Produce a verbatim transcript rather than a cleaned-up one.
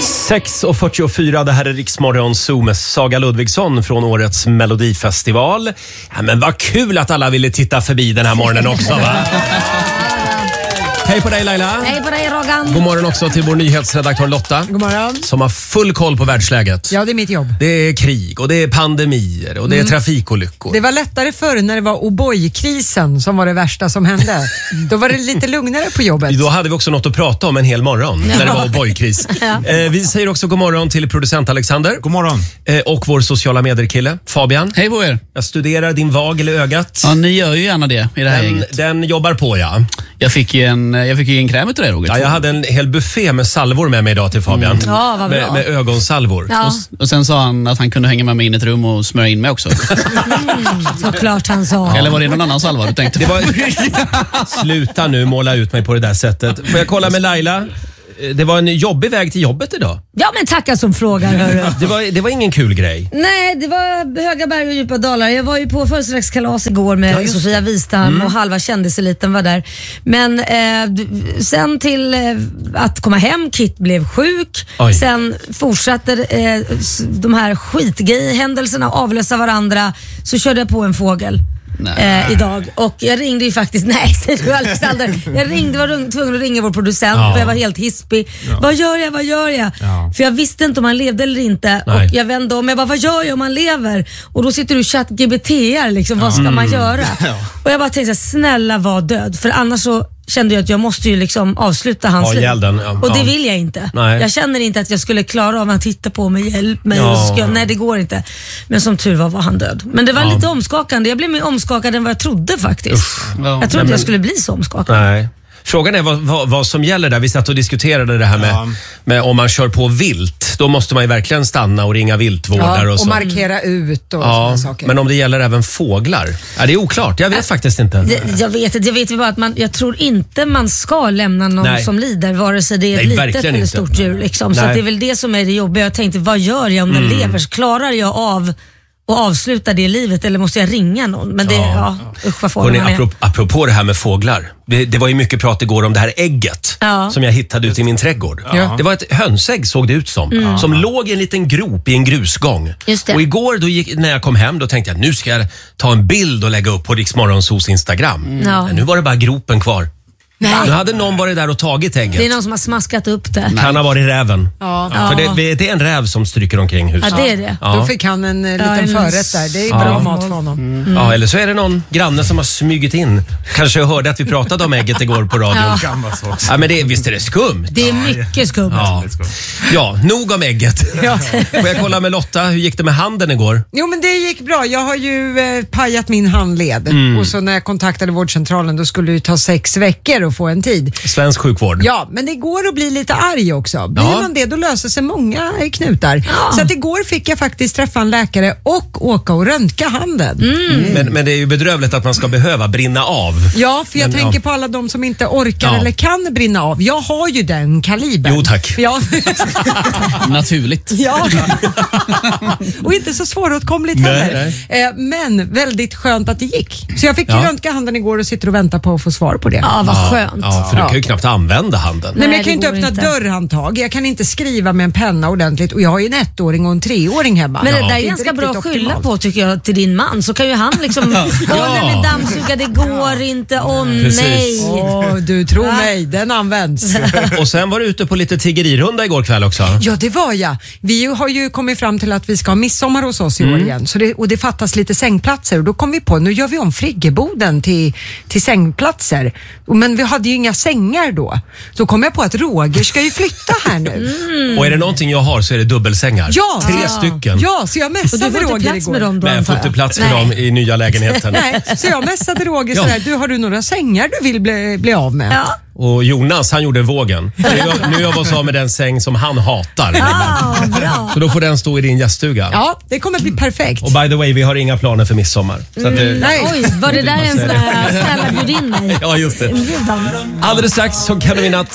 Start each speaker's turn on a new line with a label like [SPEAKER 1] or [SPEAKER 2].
[SPEAKER 1] sex och fyrtiofyra, det här är Riksmorgon Zoo med Saga Ludvigsson från årets Melodifestival. Ja, men vad kul att alla ville titta förbi den här morgonen också, va? Hej på dig Laila.
[SPEAKER 2] Hej på dig Rogan.
[SPEAKER 1] God morgon också till vår nyhetsredaktör Lotta.
[SPEAKER 2] God morgon.
[SPEAKER 1] Som har full koll på världsläget.
[SPEAKER 2] Ja, det är mitt jobb.
[SPEAKER 1] Det är krig och det är pandemier och det är mm. trafikolyckor.
[SPEAKER 2] Det var lättare förr när det var O'boy-krisen som var det värsta som hände. Då var det lite lugnare på jobbet.
[SPEAKER 1] Då hade vi också något att prata om en hel morgon ja. när det var O'boy-kris. ja. eh, vi säger också god morgon till producent Alexander.
[SPEAKER 3] God morgon.
[SPEAKER 1] Eh, och vår sociala medier-kille Fabian.
[SPEAKER 4] Hej på er.
[SPEAKER 1] Jag studerar din vag eller ögat.
[SPEAKER 4] Ja, ni gör ju gärna det i det här
[SPEAKER 1] den,
[SPEAKER 4] gänget.
[SPEAKER 1] Den jobbar på, ja.
[SPEAKER 4] Jag fick ju en, jag fick ju en kräm utav dig, Roger.
[SPEAKER 1] Ja, jag hade en hel buffé med salvor med mig idag till Fabian.
[SPEAKER 2] Mm. Ja, vad bra.
[SPEAKER 1] Med, med ögonsalvor.
[SPEAKER 4] Ja. Och, och sen sa han att han kunde hänga med mig in i ett rum och smörja in mig också.
[SPEAKER 2] Mm, såklart han sa.
[SPEAKER 4] Eller var det någon annan salva du tänkte?
[SPEAKER 1] Det var... Sluta nu måla ut mig på det där sättet. Får jag kolla med Laila? Det var en jobbig väg till jobbet idag.
[SPEAKER 5] Ja, men tacka som frågar, hörru.
[SPEAKER 1] Det var, det var ingen kul grej.
[SPEAKER 5] Nej, det var höga berg och djupa dalar. Jag var ju på födelsedagskalas igår med ja, Sofia Wistam mm. och halva kändiseliten var där. Men eh, sen till eh, att komma hem, Kit blev sjuk. Oj. Sen fortsatte eh, de här skitgrej-händelserna avlösa varandra. Så körde jag på en fågel. Eh, idag och jag ringde ju faktiskt nej, säger du Alexander. Jag ringde, var tvungen att ringa vår producent ja. för jag var helt hispig. Ja. Vad gör jag, vad gör jag? Ja. För jag visste inte om han levde eller inte. Nej. Och jag vände om, jag bara, vad gör jag om han lever? Och då sitter du och chatt G B T-ar liksom, vad ska mm. man göra? Ja. Och jag bara tänkte, snälla var död. För annars så kände jag att jag måste ju liksom avsluta hans
[SPEAKER 1] ja,
[SPEAKER 5] liv.
[SPEAKER 1] Gälden, ja.
[SPEAKER 5] Och det vill jag inte. Nej. Jag känner inte att jag skulle klara av att titta på mig, hjälp mig. Ja. Och ska, nej, det går inte. Men som tur var var han död. Men det var ja. lite omskakande. Jag blev mer omskakad än vad jag trodde faktiskt. Ja. Jag trodde inte jag skulle bli så omskakad.
[SPEAKER 1] Nej. Frågan är vad, vad, vad som gäller där. Vi satt och diskuterade det här med, ja. med om man kör på vilt. Då måste man ju verkligen stanna och ringa viltvårdare.
[SPEAKER 2] Ja,
[SPEAKER 1] och,
[SPEAKER 2] och markera ut och
[SPEAKER 1] ja,
[SPEAKER 2] sådana saker.
[SPEAKER 1] Men om det gäller även fåglar? Ja, det är oklart. Jag vet äh, faktiskt inte.
[SPEAKER 5] Jag, jag vet inte. Jag vet bara att man, jag tror inte man ska lämna någon Nej. som lider. Vare sig det är ett Nej, litet eller inte. stort djur. Liksom. Så att det är väl det som är det jobbiga. Jag tänkte, vad gör jag om den mm. lever? Klarar jag av och avsluta det livet eller måste jag ringa någon? Men det, ja, ja usch vad
[SPEAKER 1] Hörrni, apropå, apropå det här med fåglar. Det, det var ju mycket prat igår om det här ägget ja. som jag hittade ute i min trädgård. Ja. Det var ett hönsägg såg det ut som. Mm. Som låg i en liten grop i en grusgång.
[SPEAKER 5] Just det.
[SPEAKER 1] Och igår då gick, när jag kom hem då tänkte jag nu ska jag ta en bild och lägga upp på Riksmorgon Zoos Instagram. Mm. Ja. Men nu var det bara gropen kvar. Nej. Nu hade någon varit där och tagit ägget.
[SPEAKER 5] Det är någon som har smaskat upp det.
[SPEAKER 1] Kan ha varit räven.
[SPEAKER 2] Ja.
[SPEAKER 1] Ja. För det, det är en räv som stryker omkring huset.
[SPEAKER 5] Ja, det är det.
[SPEAKER 2] Ja. Då fick han en liten ja, förrätt där. Det är ja. bra mat för honom.
[SPEAKER 1] Mm. Ja, eller så är det någon granne som har smugit in. Kanske hörde att vi pratade om ägget igår på radion. Ja, ja men det, visst är det skumt.
[SPEAKER 5] Det är mycket skumt.
[SPEAKER 1] Ja, ja nog om ägget. Ja. Får jag kolla med Lotta, hur gick det med handen igår?
[SPEAKER 2] Jo, men det gick bra. Jag har ju eh, pajat min handled. Mm. Och så när jag kontaktade vårdcentralen då skulle det ta sex veckor att få en tid.
[SPEAKER 1] Svensk sjukvård.
[SPEAKER 2] Ja, men det går att bli lite arg också. Blir ja. man det, då löser sig många knutar. Ja. Så att igår fick jag faktiskt träffa en läkare och åka och röntga handen.
[SPEAKER 1] Mm. Mm. Men, men det är ju bedrövligt att man ska behöva brinna av.
[SPEAKER 2] Ja, för jag men, tänker ja. på alla de som inte orkar ja. eller kan brinna av. Jag har ju den kalibern.
[SPEAKER 1] Jo, tack.
[SPEAKER 2] Ja.
[SPEAKER 4] Naturligt.
[SPEAKER 2] Ja. Och inte så svåråtkomligt heller. Nej, nej. Men väldigt skönt att det gick. Så jag fick ja. röntga handen igår och sitter och väntar på att få svar på det.
[SPEAKER 5] Ja, vad skönt.
[SPEAKER 1] Ja. Ja, för du kan ju knappt använda handen.
[SPEAKER 2] Nej, men jag kan ju inte öppna inte. dörrhandtag. Jag kan inte skriva med en penna ordentligt. Och jag har ju en ettåring och en treåring hemma.
[SPEAKER 5] Men det
[SPEAKER 2] ja.
[SPEAKER 5] där är ganska bra att skylla på tycker jag till din man. Så kan ju han liksom hålla ja. med dammsuga, det går inte. Åh oh, nej.
[SPEAKER 2] Åh, du tror ja. mig, den används.
[SPEAKER 1] Och sen var du ute på lite tiggerirunda igår kväll också.
[SPEAKER 2] Ja, det var jag. Vi har ju kommit fram till att vi ska ha midsommar hos oss i mm. år igen. Så det, och det fattas lite sängplatser. Och då kom vi på, nu gör vi om friggeboden till, till sängplatser. Men vi hade ju inga sängar då. Så kom jag på att Roger ska ju flytta här nu.
[SPEAKER 1] Mm. Och är det någonting jag har så är det dubbelsängar.
[SPEAKER 2] Ja.
[SPEAKER 1] Tre
[SPEAKER 2] ja.
[SPEAKER 1] stycken.
[SPEAKER 2] Ja, så jag mässade Roger igår.
[SPEAKER 5] Och du får inte plats med dem då?
[SPEAKER 1] Nej, jag får inte plats med dem i nya lägenheten.
[SPEAKER 2] Nej, så jag mässade Roger ja. sådär, du har du några sängar du vill bli, bli av med?
[SPEAKER 5] Ja.
[SPEAKER 1] Och Jonas, han gjorde vågen. Nu är jag var av med den säng som han hatar.
[SPEAKER 5] Ja, bra.
[SPEAKER 1] Så då får den stå i din gäststuga.
[SPEAKER 2] Ja, det kommer bli perfekt.
[SPEAKER 1] Och by the way, vi har inga planer för midsommar. Så att det,
[SPEAKER 5] mm, nej. Oj, var det där en sån där snälla bjud in mig?
[SPEAKER 1] Ja, just det. Alldeles strax så kan du vinna